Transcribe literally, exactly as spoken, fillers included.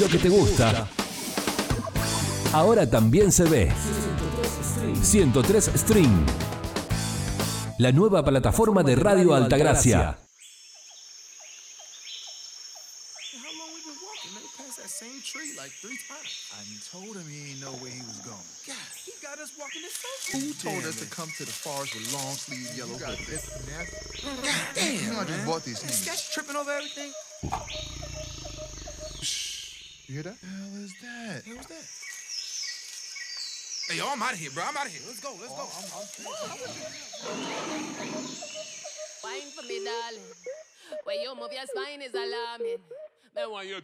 Lo que te gusta. Ahora también se ve. ciento tres Stream. La nueva plataforma de Radio Altagracia. Same tree like three times. I told him he ain't know where he was going. God, he got us walking in circles. Who told us to come to the forest with long sleeve yellow hoodies? God damn, I just bought these things. That's tripping over everything. Shh, you hear that? The hell is that? Hey, what's that? Hey, yo, I'm out of here, bro. I'm out of here. Let's go, let's go. I'm, I'm, Wine for me, darling. Where you move your spine is alarming. Me want you